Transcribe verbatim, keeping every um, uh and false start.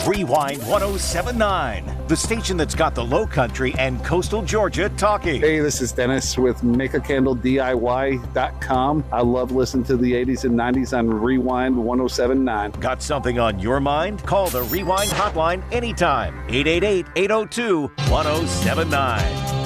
Rewind one oh seven point nine, the station that's got the Low Country and coastal Georgia talking. Hey, this is Dennis with make a candle D I Y dot com. I love listening to the eighties and nineties on Rewind one oh seven point nine. Got something on your mind? Call the Rewind hotline anytime. eight eight eight, eight oh two, one oh seven nine.